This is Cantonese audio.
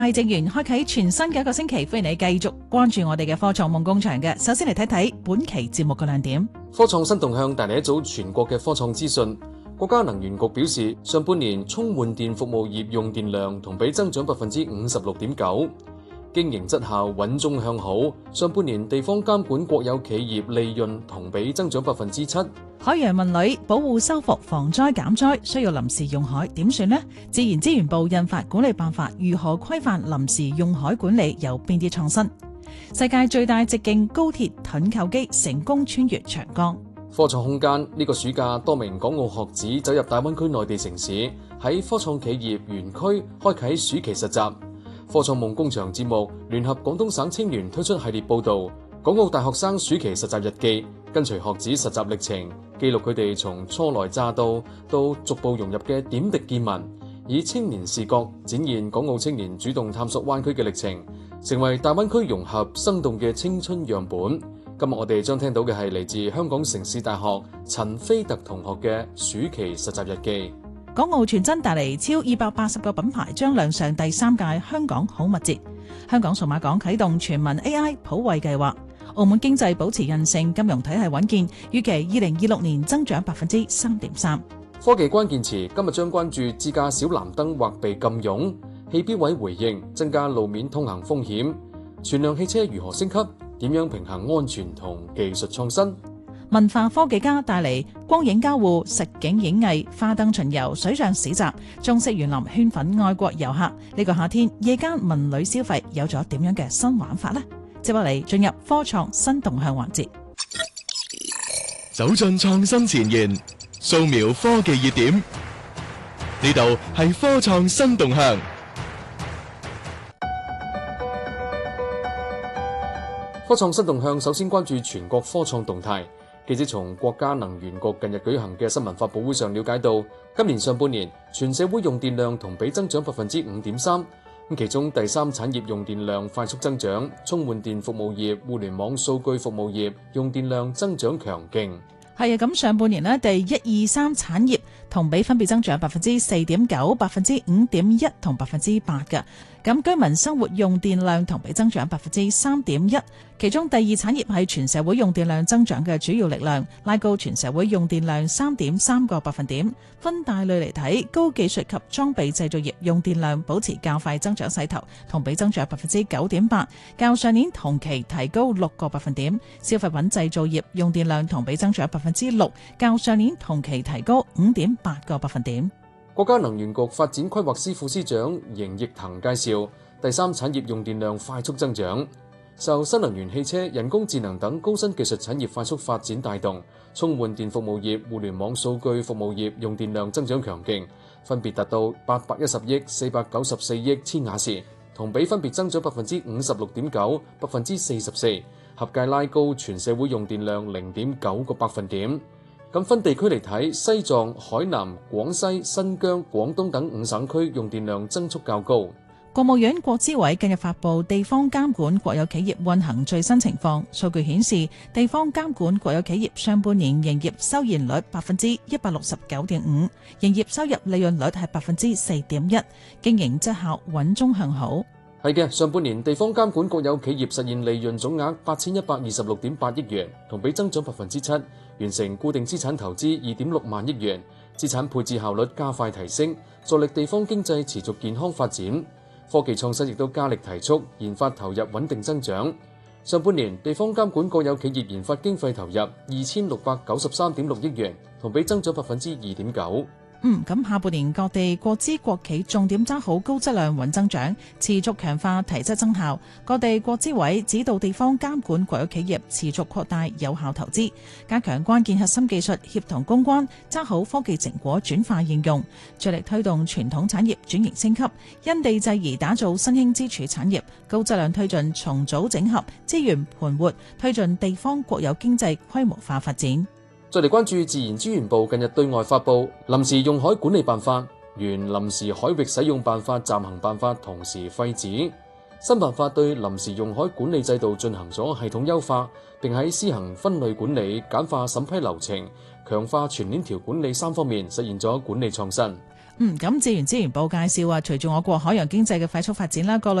係正元開啟全新嘅一個星期，歡迎你繼續關注我哋嘅科創夢工場嘅。首先嚟睇睇本期節目嘅亮點。 科創新動向帶嚟一組全國嘅科創資訊。國家能源局表示，上半年充換電服務業用電量同比增長 56.9%， 經營質效穩中向好。上半年地方監管國有企業利潤同比增長 7%。 海洋文旅保護修復防災減災需要臨時用海，點算呢？自然資源部印發管理辦法，如何規範臨時用海管理，有邊啲創新？世界最大直徑高鐵盾構機成功穿越長江。 科創空間呢個暑假，多名港澳學子走入大灣區內地城市，喺科創企業園區開啟暑期實習。科創夢工場節目聯合廣東省青聯推出系列報導，港澳大學生暑期實習日記，跟隨學子實習歷程，記錄佢哋從初來乍到逐步融入嘅點滴見聞，以青年視角展現港澳青年主動探索灣區嘅歷程，成為大灣區融合生動嘅青春樣本。今日我哋將聽到嘅係嚟自香港城市大學陳飛特同學嘅暑期實習日記。 港澳傳真帶嚟超280個品牌將亮相第3屆香港好物節。香港數碼港啟動全民 AI 普惠計劃。澳門經濟保持韌性，金融體系穩健，預期2026年增長 3.3%。 科技關鍵詞今日將關注自駕小藍燈或被禁用，汽標位回應增加路面通行風險，全量汽車如何升級？點樣平衡安全同技術創新？ 文化科技家帶嚟光影交互、實景影藝、花燈巡遊、水上市集，中式園林圈粉愛國遊客。呢個夏天夜間文旅消費有咗點樣嘅新玩法呢？接落嚟進入科創新動向環節， 走進創新前沿，掃描科技熱點。呢度係科創新動向。 科創新動向首先關注全國科創動態。記者從國家能源局近日舉行嘅新聞發佈會上了解到，今年上半年全社會用電量同比增長 5.3%， 其中第三產業用電量快速增長，充換電服務業、互聯網數據服務業用電量增長強勁。 係啊，咁上半年呢，第1、2、3產業同比分別增長 4.9%、5.1% 同 8% 嘅。咁居民生活用電量同比增長 3.1%， 其中第二產業係全社會用電量增長嘅主要力量，拉高全社會用電量 3.3個百分點。分大類嚟睇，高技術及裝備製造業用電量保持較快增長勢頭，同比增長 9.8%， 較上年同期提高6個百分點。消費品製造業用電量同比增長 6%， 較上年同期提高 5.8個百分點。 國家能源局發展規劃司副司長邢奕騰介紹，第三產業用電量快速增長，受新能源汽車、人工智能等高新技術產業快速發展帶動，充換電服務業、互聯網數據服務業用電量增長強勁，分別達到810億、494億千瓦時，同比分別增長 56.9%、44%， 合計拉高全社會用電量 0.9個百分點。咁分地區嚟睇，西藏、海南、廣西、新疆、廣東等5省區用電量增速較高。 國務院國資委近日發布地方監管國有企業運行最新情況，數據顯示，地方監管國有企業上半年營業收益率 169.5%， 營業收入利潤率係 4.1%， 經營質效穩中向好。 係嘅，上半年地方監管國有企業實現利潤總額 8,126.8 億元，同比增長 7%， 完成固定資產投資 2.6 萬億元，資產配置效率加快提升，助力地方經濟持續健康發展。科技創新亦都加力提速，研發投入穩定增長。上半年地方監管國有企業研發經費投入 2,693.6 億元，同比增長 2.9%。 咁下半年各地國資國企重點抓好高質量穩增長，持續強化提質增效。各地國資委指導地方監管國有企業持續擴大有效投資，加強關鍵核心技術協同攻關，抓好科技成果轉化應用，着力推動傳統產業轉型升級，因地制宜打造新興支柱產業，高質量推進重組整合，資源盤活，推進地方國有經濟規模化發展。 再嚟關注自然資源部近日對外發布臨時用海管理辦法，原臨時海域使用辦法暫行辦法同時廢止。新辦法對臨時用海管理制度進行咗系統優化，並喺施行分類管理、簡化審批流程、強化全鏈條管理3方面實現咗管理創新。 咁自然資源部介紹啊，隨住我國海洋經濟嘅快速發展啦，各類